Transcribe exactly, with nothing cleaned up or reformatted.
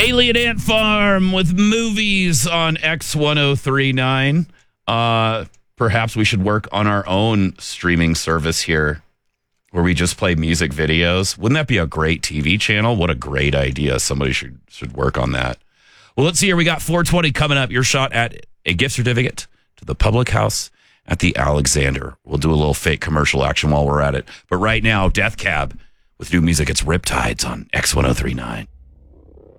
Alien Ant Farm with movies on X ten thirty-nine. Uh, perhaps we should work on our own streaming service here where we just play music videos. Wouldn't that be a great T V channel? What a great idea. Somebody should should work on that. Well, let's see here. We got four twenty coming up. Your shot at a gift certificate to the Public House at the Alexander. We'll do a little fake commercial action while we're at it. But right now, Death Cab with new music. It's Riptides on X ten thirty-nine.